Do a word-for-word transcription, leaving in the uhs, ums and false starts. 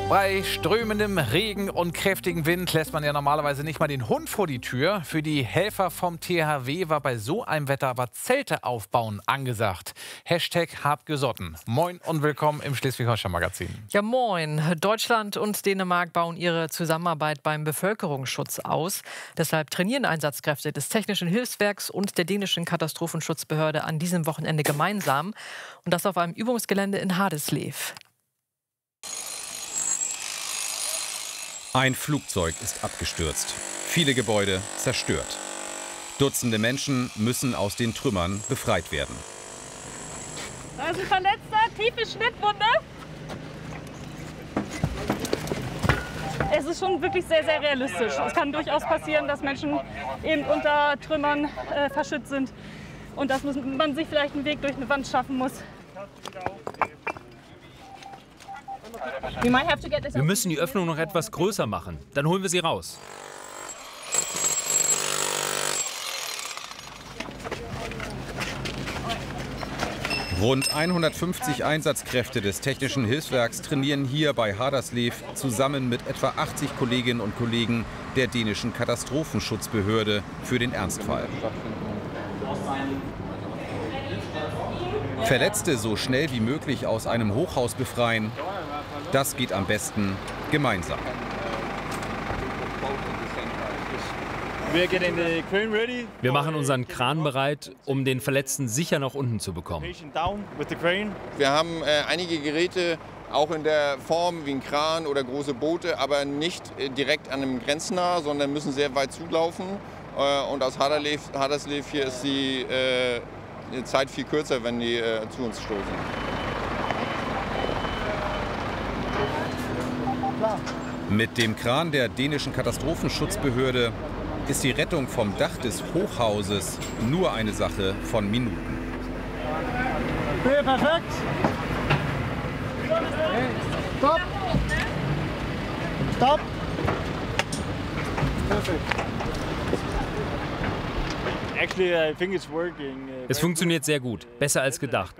Bei strömendem Regen und kräftigem Wind lässt man ja normalerweise nicht mal den Hund vor die Tür. Für die Helfer vom T H W war bei so einem Wetter aber Zelte aufbauen angesagt. Hashtag Habgesotten. Moin und willkommen im Schleswig-Holstein-Magazin. Ja, moin. Deutschland und Dänemark bauen ihre Zusammenarbeit beim Bevölkerungsschutz aus. Deshalb trainieren Einsatzkräfte des Technischen Hilfswerks und der dänischen Katastrophenschutzbehörde an diesem Wochenende gemeinsam. Und das auf einem Übungsgelände in Haderslev. Ein Flugzeug ist abgestürzt. Viele Gebäude zerstört. Dutzende Menschen müssen aus den Trümmern befreit werden. Da ist ein Verletzter, tiefe Schnittwunde. Es ist schon wirklich sehr, sehr realistisch. Es kann durchaus passieren, dass Menschen eben unter Trümmern äh, verschüttet sind und dass man sich vielleicht einen Weg durch eine Wand schaffen muss. Wir müssen die Öffnung noch etwas größer machen. Dann holen wir sie raus. Rund hundertfünfzig Einsatzkräfte des Technischen Hilfswerks trainieren hier bei Haderslev zusammen mit etwa achtzig Kolleginnen und Kollegen der dänischen Katastrophenschutzbehörde für den Ernstfall. Verletzte so schnell wie möglich aus einem Hochhaus befreien, das geht am besten gemeinsam. Wir machen unseren Kran bereit, um den Verletzten sicher nach unten zu bekommen. Wir haben äh, einige Geräte, auch in der Form wie ein Kran oder große Boote, aber nicht äh, direkt an einem grenznah, sondern müssen sehr weit zulaufen. Äh, und aus Haderslev, Haderslev hier ist die, äh, die Zeit viel kürzer, wenn die äh, zu uns stoßen. Mit dem Kran der dänischen Katastrophenschutzbehörde ist die Rettung vom Dach des Hochhauses nur eine Sache von Minuten. Okay, perfekt. Stopp. Stopp. Perfekt. Es funktioniert sehr gut, besser als gedacht.